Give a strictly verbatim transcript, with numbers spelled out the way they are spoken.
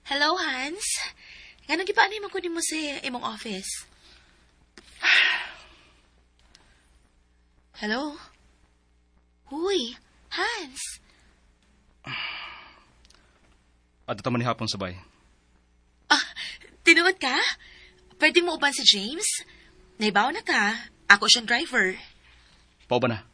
Hello, Hans. Nga nang gipaan mo ko mo sa imong office? Hello? Huy, Hans. At ito man ni hapon sabay. Ah, tinuod ka? Pwede mo uban si James? Naibaw na ka. Ako siyang driver. Pao ba na?